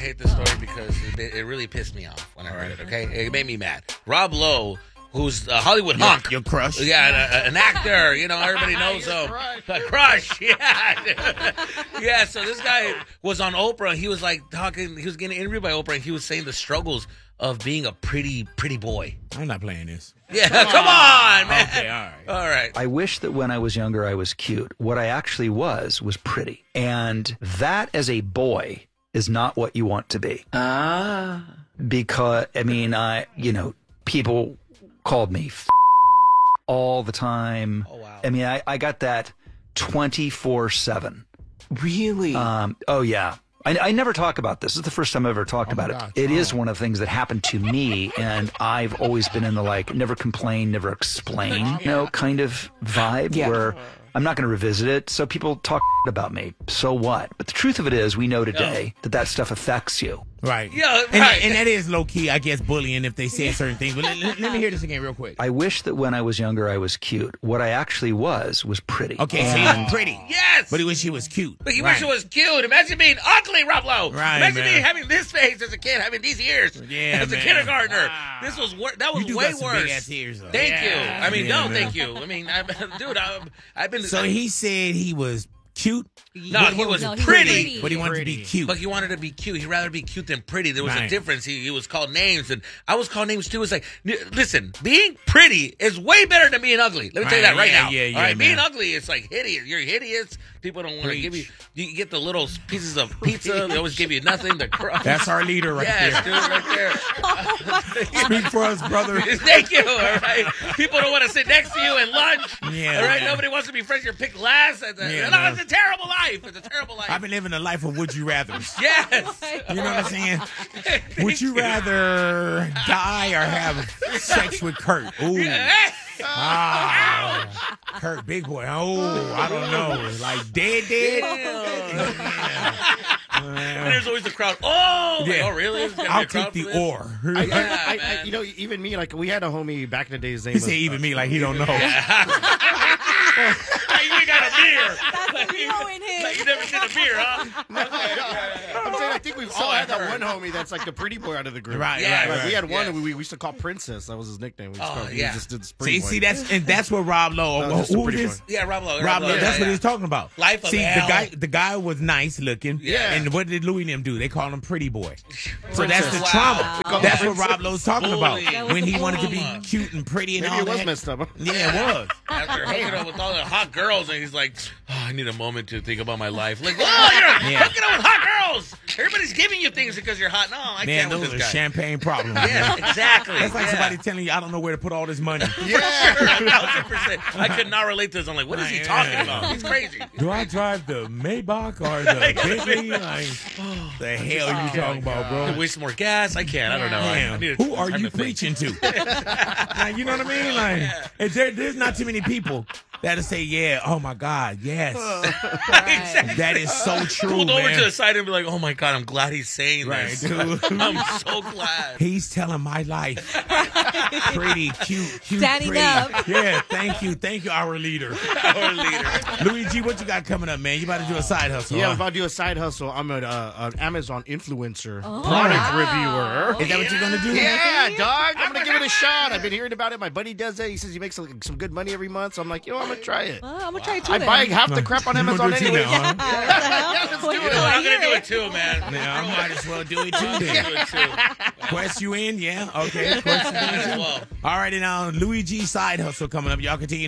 hate this story because it really pissed me off when I heard it, okay? It made me mad. Rob Lowe, who's a Hollywood hunk. Your crush. Yeah, an actor. You know, everybody knows him. A crush, yeah. Yeah, so this guy was on Oprah. He was like talking, he was getting interviewed by Oprah, and he was saying the struggles of being a pretty boy. I'm not playing this. Yeah, come on, man. Okay, all right. All right. I wish that when I was younger, I was cute. What I actually was pretty. And that as a boy is not what you want to be. Because, I mean, people called me all the time. Oh, wow. I mean, I got that 24/7. Really? Oh, yeah. I never talk about this. This is the first time I've ever talked about gosh. it. It is one of the things that happened to me, and I've always been in the never complain, never explain, kind of vibe where I'm not going to revisit it. So people talk about me. So what? But the truth of it is, we know today that stuff affects you. Right. Yeah, right. And that is low key, I guess, bullying if they say certain things. But let me hear this again real quick. I wish that when I was younger, I was cute. What I actually was pretty. Okay, so he was pretty. Yes. But he wish he was cute. But he wish it was cute. Imagine being ugly, Rob Lowe. Right, Imagine man. me having this face as a kid, having these ears Yeah, as a man. kindergartner. Wow. This was that was You do way got some worse. big ass ears, though. Thank you. Yeah. I mean, Yeah, no, man. thank you. I mean, dude, I've been. So he said he was cute? No, he was No, he was pretty. pretty. But he wanted to be cute. But he wanted to be cute. He'd rather be cute than pretty. There was a Right. difference. He was called names, and I was called names too. It's like, listen, being pretty is way better than being ugly. Let me tell you that right now. Yeah, All right, man. being ugly is like hideous. You're hideous. People don't want to give you. You get the little pieces of pizza. They always give you nothing. The crust. That's our leader right yes, there. dude, right there. Speak for us, brother. Thank you. All right. People don't want to sit next to you at lunch. Yeah, All right. man. Nobody wants to be friends. You're picked last. Yeah, No, man. it's a terrible life. It's a terrible life. I've been living a life of would you rathers. Yes. You know what I'm saying? Would you rather die or have sex with Kurt? Ooh. Kurt, big boy. Oh, I don't know. Like dead? And there's always the crowd. Oh, Yeah. like, oh really? There's gonna be I'll a crowd keep for the this? or. man. Even me, like we had a homie back in the day. His name He was, said even me like he don't know. Like, you got a beer. That's the hero in him. Like, you never seen a beer, huh? I'm saying I think we've all had that one homie that's like the pretty boy out of the group. Right, Yeah, right. We had one Yes. we used to call Princess. That was his nickname. We just Oh, called, he yeah. just did this pretty See, boy. that's what Rob Lowe. No, just a who pretty is this? boy. Yeah, Rob Lowe. Rob Lowe. That's yeah, what he's talking about. Life of See, Al. the guy was nice looking. Yeah. And what did Louis and them do? They call him pretty boy. So Princess. that's the Wow. trauma. That's what Rob Lowe's talking about. Bullying. That was When the he wanted to be trauma. cute and pretty and Maybe all it was that. messed up. Yeah, it was. After hooking up with all the hot girls, and he's like, oh, I need a moment to think about my life. Like, oh, you're Yeah. hooking up with hot girls. Everybody's giving you things because you're hot. No, I Man, can't with those this are guy. champagne problems. Yes, man. exactly. That's like yeah. somebody telling you, I don't know where to put all this money. Yeah, 1,000%. I could not relate to this. I'm like, what is he talking about? He's crazy. Do I drive the Maybach or the Bentley? Like, the hell you talking about, I bro? waste more gas. I can't. I don't know. I Damn, need who are time you to think. preaching to? Like, you know what I mean? Like, and there's not too many people that'll say, yeah, oh my God, yes. Exactly. That is so true, Pulled over man. to the side and be like, oh my God, I'm glad he's saying Right, this. dude. I'm so glad. He's telling my life. Pretty, cute, Standing pretty. up. Yeah, thank you, our leader. Our leader. Luigi, what you got coming up, man? You about to do a side hustle, Yeah, huh? if I do a side hustle, I'm an Amazon influencer, product reviewer. Is that what you're going to do? Yeah, dog. I'm gonna give it a shot. I've been hearing about it. My buddy does it. He says he makes some good money every month. So I'm like, I'm gonna try it. I'm gonna try it too. I then. buy half the crap on You gonna Amazon do it too anyway. now, huh? Yeah, let's do Wait, it. wait, I'm hear going to do it. it too, man. Yeah, I might as well do it too I'm then. gonna do it too. Quest you in? Yeah, okay. Quest you in Might as too. well. All righty now, Luigi side hustle coming up. Y'all continue.